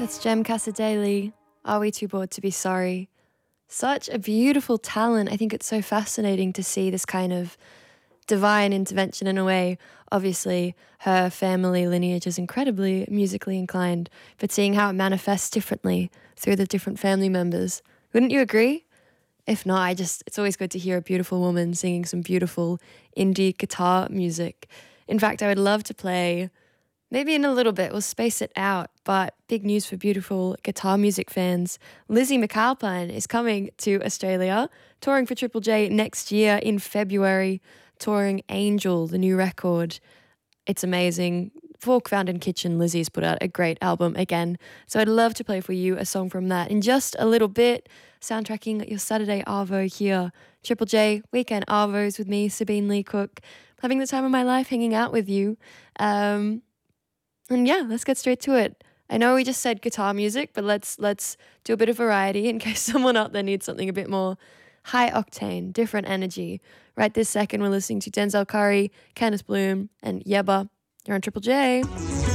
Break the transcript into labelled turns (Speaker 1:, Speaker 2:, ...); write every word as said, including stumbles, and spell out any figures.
Speaker 1: That's Jem Casadei. Are We Too Bored to Be Sorry? Such a beautiful talent. I think it's so fascinating to see this kind of divine intervention in a way. Obviously, her family lineage is incredibly musically inclined, but seeing how it manifests differently through the different family members. Wouldn't you agree? If not, I just, it's always good to hear a beautiful woman singing some beautiful indie guitar music. In fact, I would love to play, maybe in a little bit, we'll space it out, but big news for beautiful guitar music fans. Lizzie McAlpine is coming to Australia, touring for Triple J next year in February, touring Angel, the new record. It's amazing. Fork Fountain Kitchen, Lizzie's put out a great album again. So I'd love to play for you a song from that in just a little bit. Soundtracking your Saturday Arvo here. Triple J, Weekend Arvos with me, Sabine Lee Cook. Having the time of my life hanging out with you. Um, and yeah, let's get straight to it. I know we just said guitar music, but let's let's do a bit of variety in case someone out there needs something a bit more high octane, different energy. Right this second, we're listening to Denzel Curry, Candice Bloom, and Yebba. You're on Triple J.